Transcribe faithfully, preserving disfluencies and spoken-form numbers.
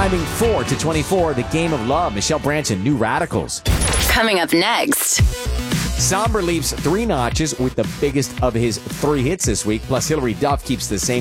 Climbing four to twenty-four, The Game of Love, Michelle Branch and New Radicals. Coming up next. Somber leaps three notches with the biggest of his three hits this week. Plus, Hilary Duff keeps the same